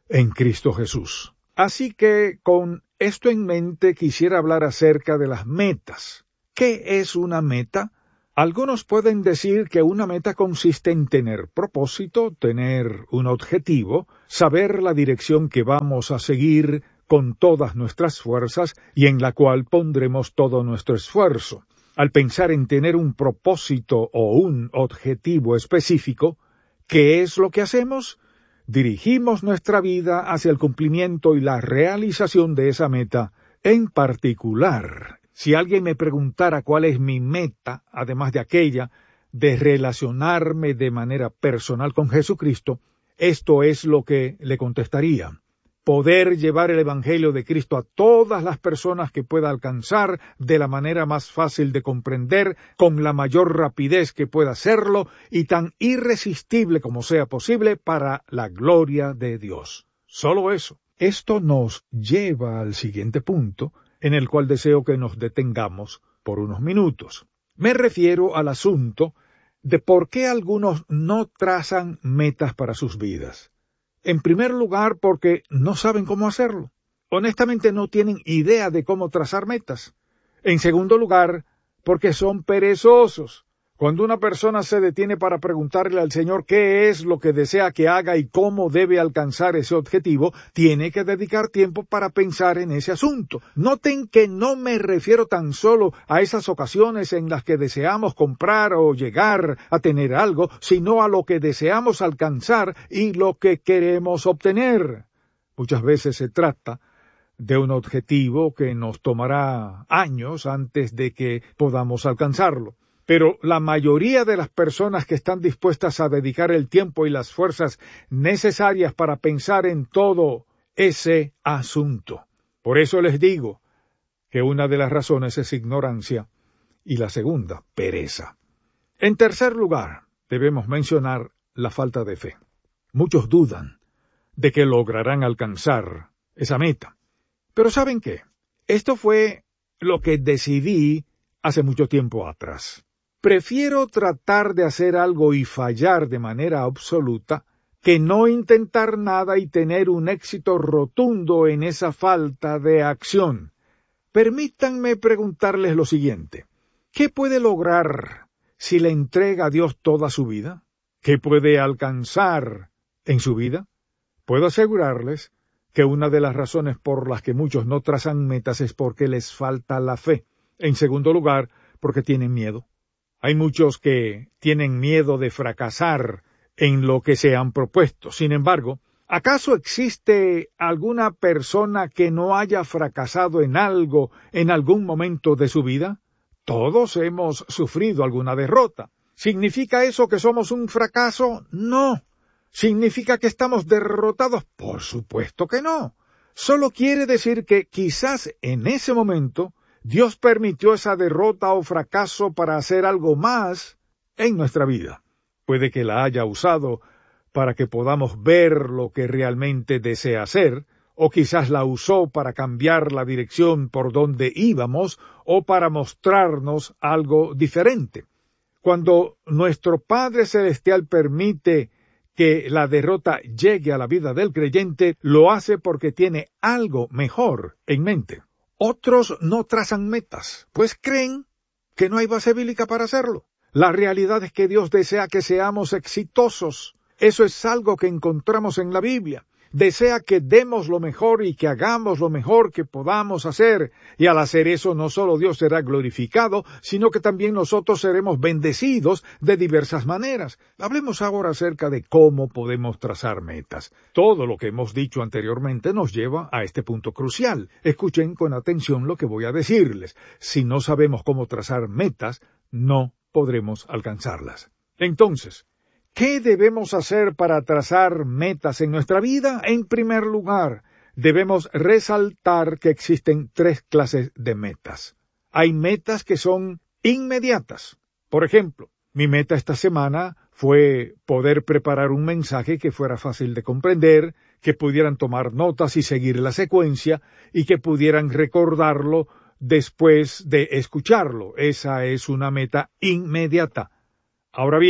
en Cristo Jesús. Así que, con esto en mente, quisiera hablar acerca de las metas. ¿Qué es una meta? Algunos pueden decir que una meta consiste en tener propósito, tener un objetivo, saber la dirección que vamos a seguir con todas nuestras fuerzas y en la cual pondremos todo nuestro esfuerzo. Al pensar en tener un propósito o un objetivo específico, ¿qué es lo que hacemos? Dirigimos nuestra vida hacia el cumplimiento y la realización de esa meta. En particular, si alguien me preguntara cuál es mi meta, además de aquella de relacionarme de manera personal con Jesucristo, esto es lo que le contestaría: poder llevar el Evangelio de Cristo a todas las personas que pueda alcanzar de la manera más fácil de comprender, con la mayor rapidez que pueda hacerlo y tan irresistible como sea posible para la gloria de Dios. Solo eso. Esto nos lleva al siguiente punto, en el cual deseo que nos detengamos por unos minutos. Me refiero al asunto de por qué algunos no trazan metas para sus vidas. En primer lugar, porque no saben cómo hacerlo. Honestamente no tienen idea de cómo trazar metas. En segundo lugar, porque son perezosos. Cuando una persona se detiene para preguntarle al Señor qué es lo que desea que haga y cómo debe alcanzar ese objetivo, tiene que dedicar tiempo para pensar en ese asunto. Noten que no me refiero tan solo a esas ocasiones en las que deseamos comprar o llegar a tener algo, sino a lo que deseamos alcanzar y lo que queremos obtener. Muchas veces se trata de un objetivo que nos tomará años antes de que podamos alcanzarlo. Pero la mayoría de las personas que están dispuestas a dedicar el tiempo y las fuerzas necesarias para pensar en todo ese asunto. Por eso les digo que una de las razones es ignorancia y la segunda, pereza. En tercer lugar, debemos mencionar la falta de fe. Muchos dudan de que lograrán alcanzar esa meta. Pero ¿saben qué? Esto fue lo que decidí hace mucho tiempo atrás. Prefiero tratar de hacer algo y fallar de manera absoluta que no intentar nada y tener un éxito rotundo en esa falta de acción. Permítanme preguntarles lo siguiente: ¿qué puede lograr si le entrega a Dios toda su vida? ¿Qué puede alcanzar en su vida? Puedo asegurarles que una de las razones por las que muchos no trazan metas es porque les falta la fe. En segundo lugar, porque tienen miedo. Hay muchos que tienen miedo de fracasar en lo que se han propuesto. Sin embargo, ¿acaso existe alguna persona que no haya fracasado en algo en algún momento de su vida? Todos hemos sufrido alguna derrota. ¿Significa eso que somos un fracaso? No. ¿Significa que estamos derrotados? Por supuesto que no. Solo quiere decir que quizás en ese momento Dios permitió esa derrota o fracaso para hacer algo más en nuestra vida. Puede que la haya usado para que podamos ver lo que realmente desea hacer, o quizás la usó para cambiar la dirección por donde íbamos, o para mostrarnos algo diferente. Cuando nuestro Padre Celestial permite que la derrota llegue a la vida del creyente, lo hace porque tiene algo mejor en mente. Otros no trazan metas, pues creen que no hay base bíblica para hacerlo. La realidad es que Dios desea que seamos exitosos. Eso es algo que encontramos en la Biblia. Desea que demos lo mejor y que hagamos lo mejor que podamos hacer. Y al hacer eso, no solo Dios será glorificado, sino que también nosotros seremos bendecidos de diversas maneras. Hablemos ahora acerca de cómo podemos trazar metas. Todo lo que hemos dicho anteriormente nos lleva a este punto crucial. Escuchen con atención lo que voy a decirles. Si no sabemos cómo trazar metas, no podremos alcanzarlas. Entonces, ¿qué debemos hacer para trazar metas en nuestra vida? En primer lugar, debemos resaltar que existen tres clases de metas. Hay metas que son inmediatas. Por ejemplo, mi meta esta semana fue poder preparar un mensaje que fuera fácil de comprender, que pudieran tomar notas y seguir la secuencia, y que pudieran recordarlo después de escucharlo. Esa es una meta inmediata. Ahora bien,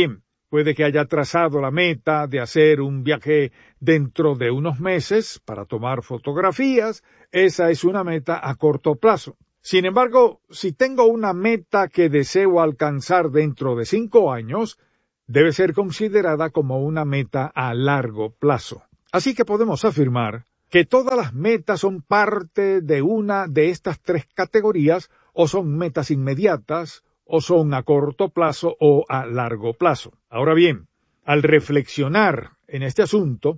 Puede que haya trazado la meta de hacer un viaje dentro de unos meses para tomar fotografías. Esa es una meta a corto plazo. Sin embargo, si tengo una meta que deseo alcanzar dentro de cinco años, debe ser considerada como una meta a largo plazo. Así que podemos afirmar que todas las metas son parte de una de estas tres categorías, o son metas inmediatas, o son a corto plazo o a largo plazo. Ahora bien, al reflexionar en este asunto,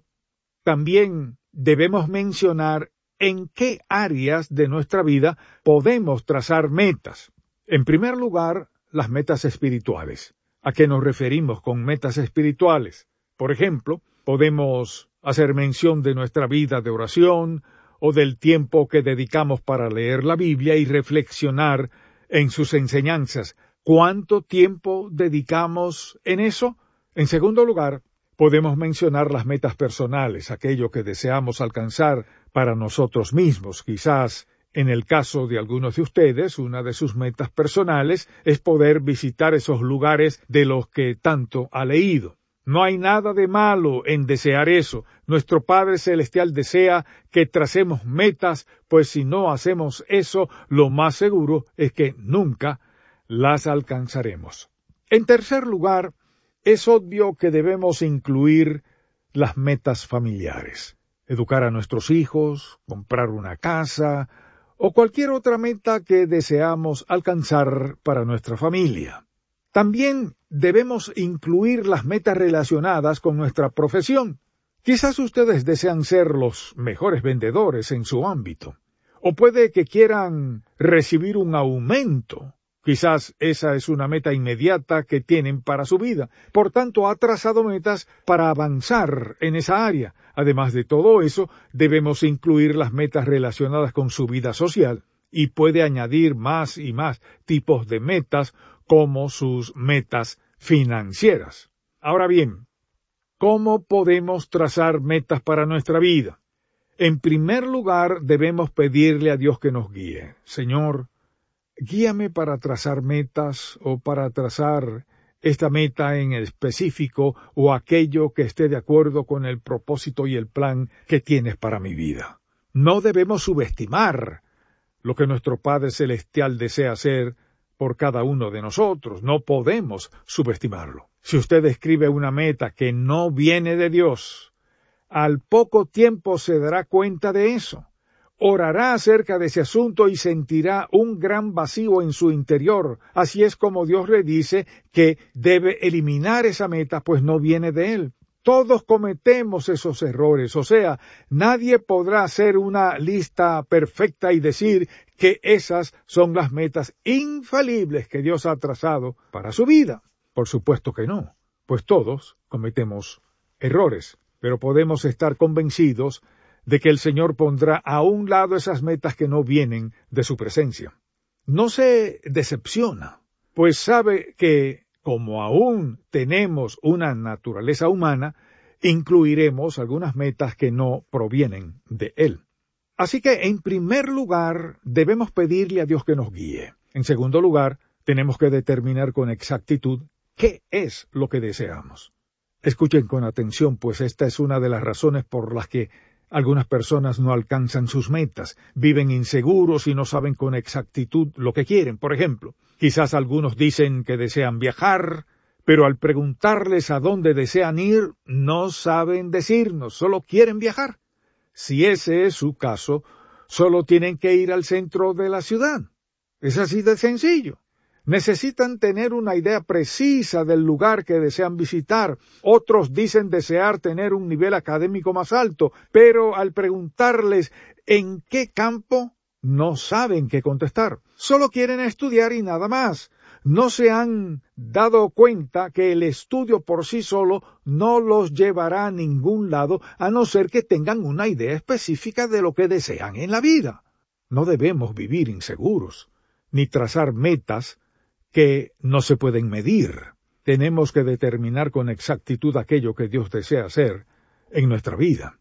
también debemos mencionar en qué áreas de nuestra vida podemos trazar metas. En primer lugar, las metas espirituales. ¿A qué nos referimos con metas espirituales? Por ejemplo, podemos hacer mención de nuestra vida de oración o del tiempo que dedicamos para leer la Biblia y reflexionar en sus enseñanzas. ¿Cuánto tiempo dedicamos en eso? En segundo lugar, podemos mencionar las metas personales, aquello que deseamos alcanzar para nosotros mismos. Quizás, en el caso de algunos de ustedes, una de sus metas personales es poder visitar esos lugares de los que tanto ha leído. No hay nada de malo en desear eso. Nuestro Padre Celestial desea que tracemos metas, pues si no hacemos eso, lo más seguro es que nunca las alcanzaremos. En tercer lugar, es obvio que debemos incluir las metas familiares. Educar a nuestros hijos, comprar una casa, o cualquier otra meta que deseamos alcanzar para nuestra familia. También debemos incluir las metas relacionadas con nuestra profesión. Quizás ustedes desean ser los mejores vendedores en su ámbito, o puede que quieran recibir un aumento. Quizás esa es una meta inmediata que tienen para su vida. Por tanto, ha trazado metas para avanzar en esa área. Además de todo eso, debemos incluir las metas relacionadas con su vida social, y puede añadir más y más tipos de metas, como sus metas financieras. Ahora bien, ¿cómo podemos trazar metas para nuestra vida? En primer lugar, debemos pedirle a Dios que nos guíe. Señor, guíame para trazar metas o para trazar esta meta en específico o aquello que esté de acuerdo con el propósito y el plan que tienes para mi vida. No debemos subestimar lo que nuestro Padre Celestial desea hacer por cada uno de nosotros. No podemos subestimarlo. Si usted escribe una meta que no viene de Dios, al poco tiempo se dará cuenta de eso. Orará acerca de ese asunto y sentirá un gran vacío en su interior. Así es como Dios le dice que debe eliminar esa meta, pues no viene de Él. Todos cometemos esos errores, o sea, nadie podrá hacer una lista perfecta y decir que esas son las metas infalibles que Dios ha trazado para su vida. Por supuesto que no, pues todos cometemos errores, pero podemos estar convencidos de que el Señor pondrá a un lado esas metas que no vienen de su presencia. No se decepciona, pues sabe que, como aún tenemos una naturaleza humana, incluiremos algunas metas que no provienen de Él. Así que, en primer lugar, debemos pedirle a Dios que nos guíe. En segundo lugar, tenemos que determinar con exactitud qué es lo que deseamos. Escuchen con atención, pues esta es una de las razones por las que algunas personas no alcanzan sus metas, viven inseguros y no saben con exactitud lo que quieren. Por ejemplo, quizás algunos dicen que desean viajar, pero al preguntarles a dónde desean ir, no saben decirnos, solo quieren viajar. Si ese es su caso, solo tienen que ir al centro de la ciudad. Es así de sencillo. Necesitan tener una idea precisa del lugar que desean visitar. Otros dicen desear tener un nivel académico más alto, pero al preguntarles en qué campo, no saben qué contestar. Solo quieren estudiar y nada más. No se han dado cuenta que el estudio por sí solo no los llevará a ningún lado, a no ser que tengan una idea específica de lo que desean en la vida. No debemos vivir inseguros, ni trazar metas que no se pueden medir. Tenemos que determinar con exactitud aquello que Dios desea hacer en nuestra vida.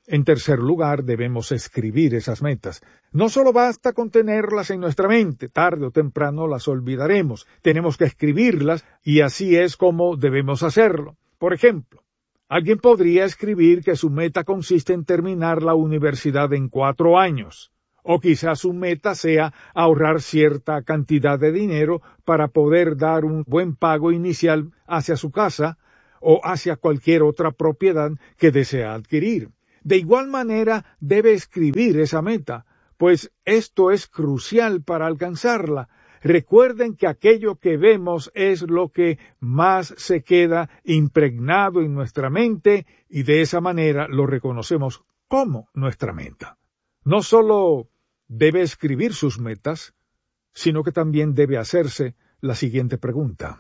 En tercer lugar, debemos escribir esas metas. No solo basta con tenerlas en nuestra mente, tarde o temprano las olvidaremos. Tenemos que escribirlas y así es como debemos hacerlo. Por ejemplo, alguien podría escribir que su meta consiste en terminar la universidad en cuatro años. O quizás su meta sea ahorrar cierta cantidad de dinero para poder dar un buen pago inicial hacia su casa o hacia cualquier otra propiedad que desea adquirir. De igual manera, debe escribir esa meta, pues esto es crucial para alcanzarla. Recuerden que aquello que vemos es lo que más se queda impregnado en nuestra mente y de esa manera lo reconocemos como nuestra meta. No solo debe escribir sus metas, sino que también debe hacerse la siguiente pregunta.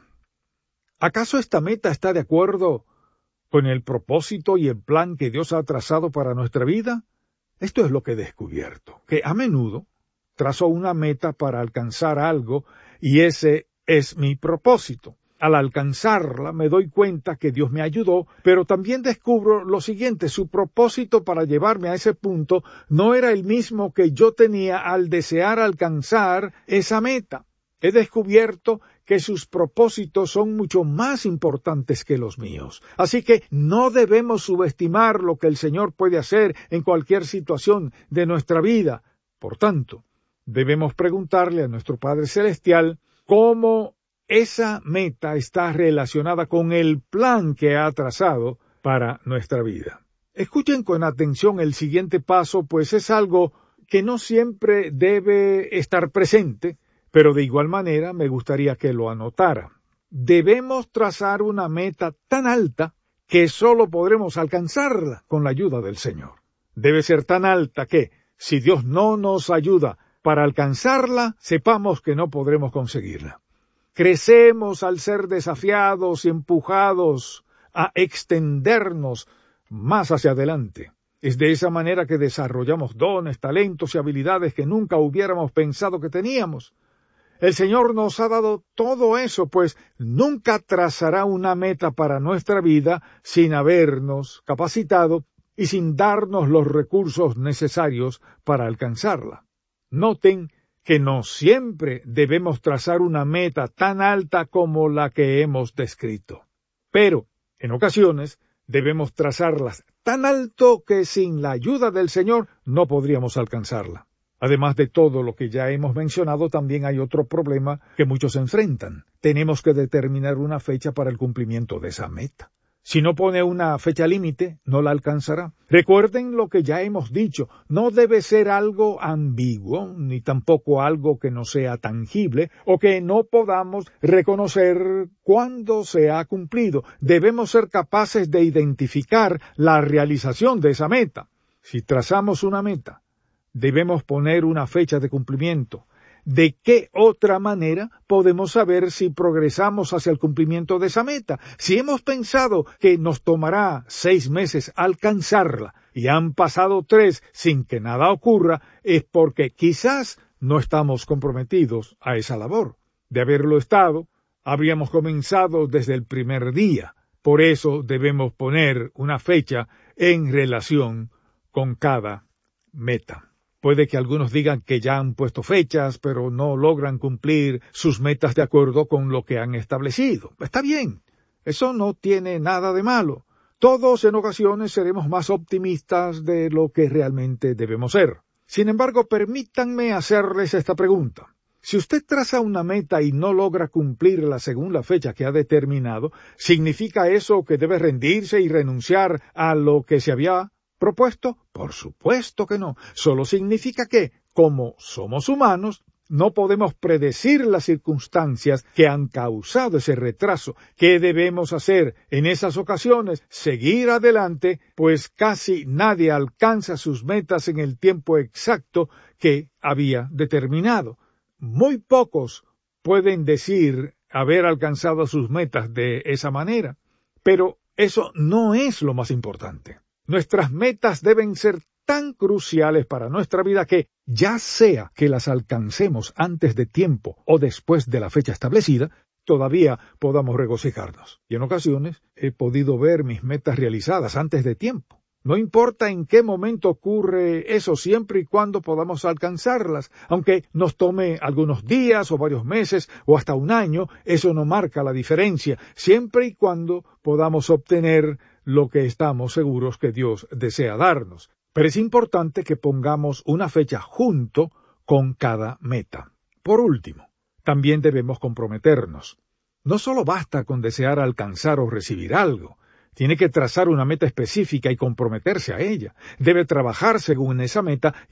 ¿Acaso esta meta está de acuerdo con el propósito y el plan que Dios ha trazado para nuestra vida? Esto es lo que he descubierto, que a menudo trazo una meta para alcanzar algo y ese es mi propósito. Al alcanzarla me doy cuenta que Dios me ayudó, pero también descubro lo siguiente: su propósito para llevarme a ese punto no era el mismo que yo tenía al desear alcanzar esa meta. He descubierto que sus propósitos son mucho más importantes que los míos. Así que no debemos subestimar lo que el Señor puede hacer en cualquier situación de nuestra vida. Por tanto, debemos preguntarle a nuestro Padre Celestial cómo esa meta está relacionada con el plan que ha trazado para nuestra vida. Escuchen con atención el siguiente paso, pues es algo que no siempre debe estar presente, pero de igual manera me gustaría que lo anotara. Debemos trazar una meta tan alta que solo podremos alcanzarla con la ayuda del Señor. Debe ser tan alta que, si Dios no nos ayuda para alcanzarla, sepamos que no podremos conseguirla. Crecemos al ser desafiados y empujados a extendernos más hacia adelante. Es de esa manera que desarrollamos dones, talentos y habilidades que nunca hubiéramos pensado que teníamos. El Señor nos ha dado todo eso, pues nunca trazará una meta para nuestra vida sin habernos capacitado y sin darnos los recursos necesarios para alcanzarla. Noten que no siempre debemos trazar una meta tan alta como la que hemos descrito. Pero, en ocasiones, debemos trazarlas tan alto que sin la ayuda del Señor no podríamos alcanzarla. Además de todo lo que ya hemos mencionado, también hay otro problema que muchos enfrentan. Tenemos que determinar una fecha para el cumplimiento de esa meta. Si no pone una fecha límite, no la alcanzará. Recuerden lo que ya hemos dicho, no debe ser algo ambiguo, ni tampoco algo que no sea tangible, o que no podamos reconocer cuándo se ha cumplido. Debemos ser capaces de identificar la realización de esa meta. Si trazamos una meta, debemos poner una fecha de cumplimiento. ¿De qué otra manera podemos saber si progresamos hacia el cumplimiento de esa meta? Si hemos pensado que nos tomará seis meses alcanzarla y han pasado tres sin que nada ocurra, es porque quizás no estamos comprometidos a esa labor. De haberlo estado, habríamos comenzado desde el primer día. Por eso debemos poner una fecha en relación con cada meta. Puede que algunos digan que ya han puesto fechas, pero no logran cumplir sus metas de acuerdo con lo que han establecido. Está bien, eso no tiene nada de malo. Todos en ocasiones seremos más optimistas de lo que realmente debemos ser. Sin embargo, permítanme hacerles esta pregunta. Si usted traza una meta y no logra cumplirla según la fecha que ha determinado, ¿significa eso que debe rendirse y renunciar a lo que se había propuesto? Por supuesto que no. Solo significa que, como somos humanos, no podemos predecir las circunstancias que han causado ese retraso. ¿Qué debemos hacer en esas ocasiones? Seguir adelante, pues casi nadie alcanza sus metas en el tiempo exacto que había determinado. Muy pocos pueden decir haber alcanzado sus metas de esa manera, pero eso no es lo más importante. Nuestras metas deben ser tan cruciales para nuestra vida que, ya sea que las alcancemos antes de tiempo o después de la fecha establecida, todavía podamos regocijarnos. Y en ocasiones he podido ver mis metas realizadas antes de tiempo. No importa en qué momento ocurre eso, siempre y cuando podamos alcanzarlas. Aunque nos tome algunos días o varios meses o hasta un año, eso no marca la diferencia, siempre y cuando podamos obtener lo que estamos seguros que Dios desea darnos. Pero es importante que pongamos una fecha junto con cada meta. Por último, también debemos comprometernos. No solo basta con desear alcanzar o recibir algo. Tiene que trazar una meta específica y comprometerse a ella. Debe trabajar según esa meta